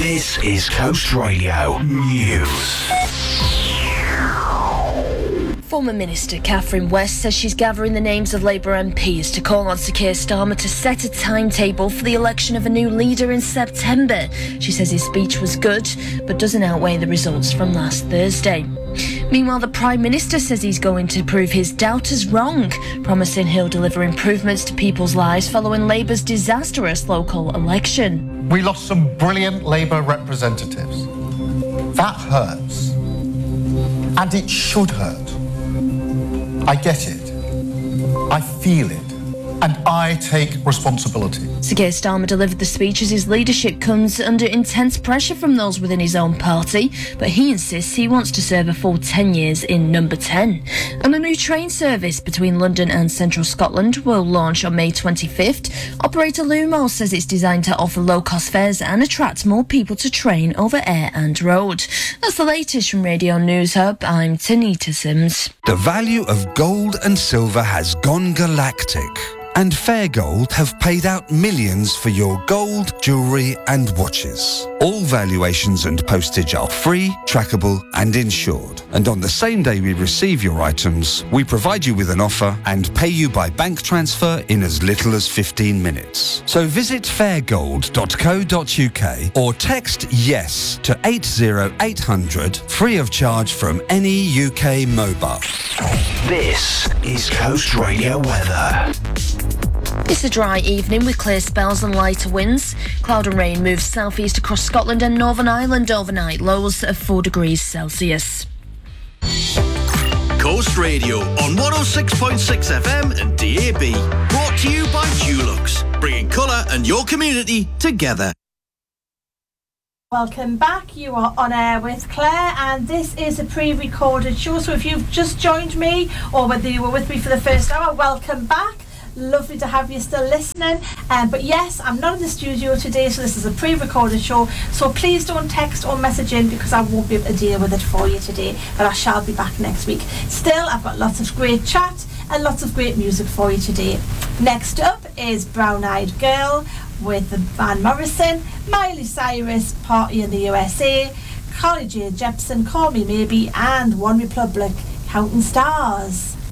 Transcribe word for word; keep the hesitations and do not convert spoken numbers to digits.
This is Coast Radio News. Former Minister Catherine West says she's gathering the names of Labour M Ps to call on Sir Keir Starmer to set a timetable for the election of a new leader in September. She says his speech was good, but doesn't outweigh the results from last Thursday. Meanwhile, the Prime Minister says he's going to prove his doubters wrong, promising he'll deliver improvements to people's lives following Labour's disastrous local election. We lost some brilliant Labour representatives. That hurts. And it should hurt. I get it. I feel it. And I take responsibility. Sir Keir Starmer delivered the speech as his leadership comes under intense pressure from those within his own party, but he insists he wants to serve a full ten years in number ten. And a new train service between London and central Scotland will launch on May twenty-fifth. Operator Lumo says it's designed to offer low-cost fares and attract more people to train over air and road. That's the latest from Radio News Hub. I'm Tanita Sims. The value of gold and silver has gone galactic. And Fair Gold have paid out millions for your gold, jewellery and watches. All valuations and postage are free, trackable and insured. And on the same day we receive your items, we provide you with an offer and pay you by bank transfer in as little as fifteen minutes. So visit fair gold dot co dot uk or text YES to eight zero eight hundred, free of charge from any U K mobile. This is Coast Radio weather. It's a dry evening with clear spells and lighter winds. Cloud and rain moves southeast across Scotland and Northern Ireland overnight, lows of four degrees Celsius. Coast Radio on one oh six point six F M and D A B. Brought to you by Dulux, bringing colour and your community together. Welcome back. You are on air with Claire, and this is a pre-recorded show. So if you've just joined me, or whether you were with me for the first hour, welcome back. Lovely to have you still listening. Um, but yes, I'm not in the studio today, so this is a pre-recorded show. So please don't text or message in because I won't be able to deal with it for you today. But I shall be back next week. Still, I've got lots of great chat and lots of great music for you today. Next up is Brown Eyed Girl with Van Morrison, Miley Cyrus, Party in the U S A, Carly J Jepsen, Call Me Maybe, and One Republic, Counting Stars.